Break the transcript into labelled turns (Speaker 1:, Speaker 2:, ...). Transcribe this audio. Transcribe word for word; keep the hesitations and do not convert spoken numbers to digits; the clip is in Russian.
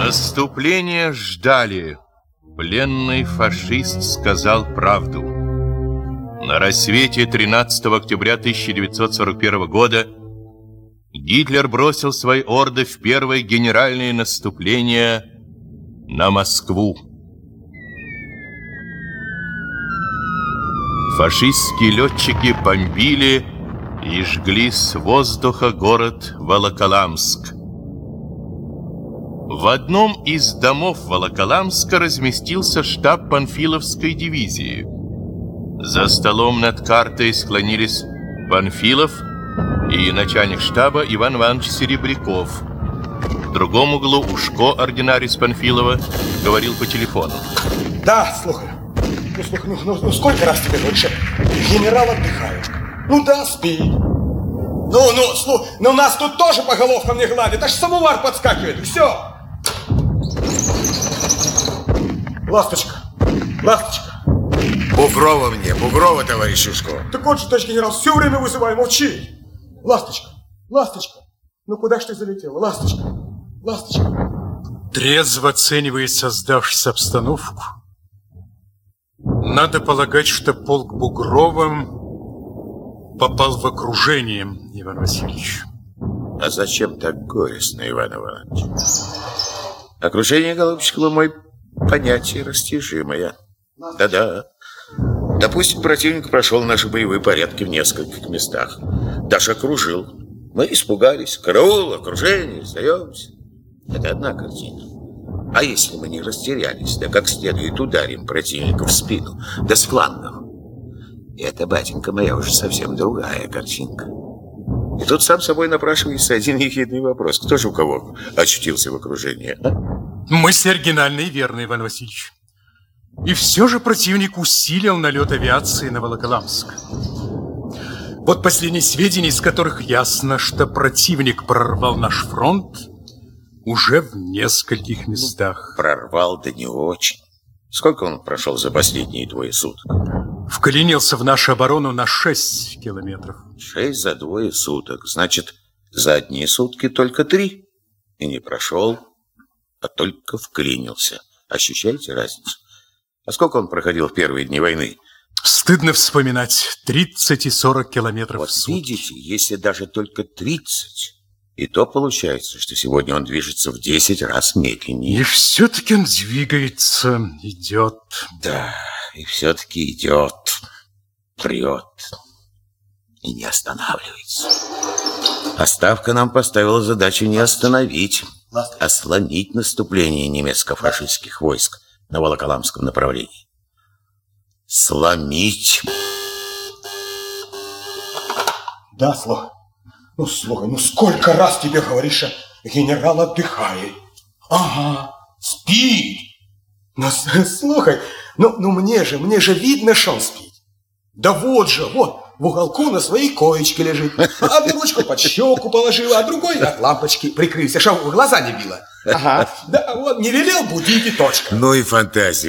Speaker 1: Наступление ждали. Пленный фашист сказал правду. На рассвете тринадцатого октября тысяча девятьсот сорок первого года Гитлер бросил свои орды в первое генеральное наступление на Москву. Фашистские летчики бомбили и жгли с воздуха город Волоколамск. В одном из домов Волоколамска разместился штаб Панфиловской дивизии. За столом над картой склонились Панфилов и начальник штаба Иван Иванович Серебряков. В другом углу Ушко, ординарец Панфилова, говорил по телефону.
Speaker 2: Да, слухай. Ну, слухай, ну, ну, ну сколько раз тебе говоришь, генерал отдыхает. Ну да, спи. Ну, ну, слухай, ну нас тут тоже по головкам не гладят, аж самовар подскакивает, все. Ласточка, ласточка.
Speaker 3: Бугрова мне, Бугрова, товарищ Ушко.
Speaker 2: Так вот же, товарищ генерал, все время вызывай, молчи. Ласточка, ласточка, ну куда ж ты залетела, ласточка, ласточка.
Speaker 4: Трезво оценивая создавшуюся обстановку, надо полагать, что полк Бугровым попал в окружение, Иван Васильевич.
Speaker 3: А зачем так горестно, Иван Иванович? Окружение, голубчик мой, понятие растяжимое. Да-да. Допустим, противник прошел наши боевые порядки в нескольких местах. Даже окружил. Мы испугались. Караул, окружение, сдаемся. Это одна картина. А если мы не растерялись, да как следует ударим противника в спину, да с флангов? Это, батенька моя, уже совсем другая картинка. И тут сам собой напрашивается один ехидный вопрос. Кто же у кого очутился в окружении, а?
Speaker 4: Мысль оригинальная и верная, Иван Васильевич. И все же противник усилил налет авиации на Волоколамск. Вот последние сведения, из которых ясно, что противник прорвал наш фронт уже в нескольких местах.
Speaker 3: Ну, прорвал, да не очень. Сколько он прошел за последние двое суток?
Speaker 4: Вклинился в нашу оборону на шесть километров.
Speaker 3: Шесть за двое суток. Значит, за одни сутки только три. И не прошел, а только вклинился. Ощущаете разницу? А сколько он проходил в первые дни войны?
Speaker 4: Стыдно вспоминать. тридцать и сорок километров
Speaker 3: вот
Speaker 4: в сутки.
Speaker 3: Видите, если даже только тридцать, и то получается, что сегодня он движется в десять раз медленнее.
Speaker 4: И все-таки он двигается, идет.
Speaker 3: Да, и все-таки идет, прет и не останавливается. А Ставка нам поставила задачу не остановить, а сломить наступление немецко-фашистских войск на Волоколамском направлении. Сломить.
Speaker 2: Да, слухай. Ну, слухай, ну сколько раз тебе говоришь, генерал отдыхает. Ага, спит. Ну, слухай, ну, ну мне же, мне же видно, что он спит. Да вот же, вот, в уголку на своей коечке лежит. Одну ручку под щеку положила, а другой от лампочки прикрылся, чтобы в глаза не било. Ага, да, вот, не велел будить и точка.
Speaker 3: Ну и фантазия.